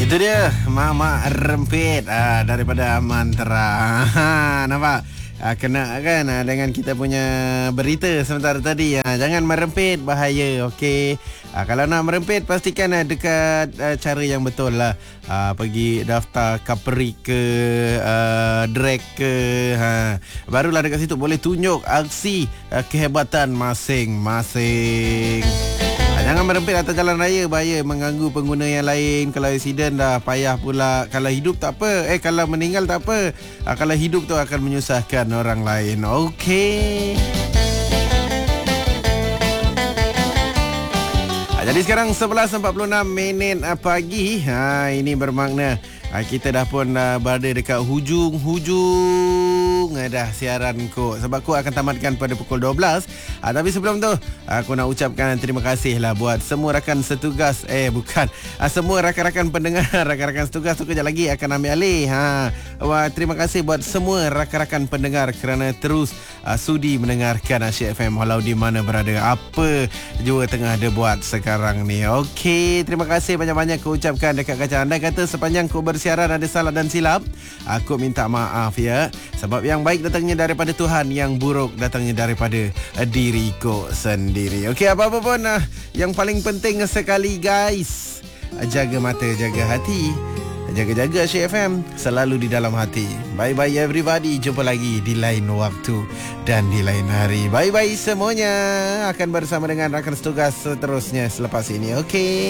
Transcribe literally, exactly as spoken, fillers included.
Itu dia Mama Rempit ah, daripada Mantra. Ha, nampak? Ah, kena kan ah, dengan kita punya berita sementara tadi. Ah, jangan merempit, bahaya. Okey. Ah, kalau nak merempit pastikan ah, dekat ah, cara yang betul lah. Ah, pergi daftar Kapri ke ah, drag ke ha. Barulah dekat situ boleh tunjuk aksi ah, kehebatan masing-masing. Jangan merempit atas jalan raya, bahaya, mengganggu pengguna yang lain. Kalau aksiden dah payah pula. Kalau hidup tak apa. Eh kalau meninggal tak apa. Ah, kalau hidup tu akan menyusahkan orang lain. Okey. Ah, jadi sekarang sebelas empat puluh enam minit pagi. Ha, ini bermakna ah, kita dah pun dah berada dekat hujung-hujung dah siaran ko. Sebab ko akan tamatkan pada pukul dua belas. Ah, tapi sebelum tu aku nak ucapkan terima kasih lah buat semua rakan setugas. Eh bukan. Ah, semua rakan-rakan pendengar, rakan-rakan setugas tu kejap lagi akan ambil alih. Ha. Wah, terima kasih buat semua rakan-rakan pendengar kerana terus ah, sudi mendengarkan Asyik F M walau di mana berada. Apa jua tengah ada buat sekarang ni. Okey, terima kasih banyak-banyak aku ucapkan dekat kaca anda. Kata sepanjang ku bersiaran ada salah dan silap, aku minta maaf ya. Sebab yang baik datangnya daripada Tuhan, yang buruk datangnya daripada diriku sendiri. Okey, apa-apa pun uh, yang paling penting sekali guys, jaga mata, jaga hati, jaga-jaga Asyik F M selalu di dalam hati. Bye-bye everybody. Jumpa lagi di lain waktu dan di lain hari. Bye-bye semuanya. Akan bersama dengan rakan setugas seterusnya selepas ini. Okey.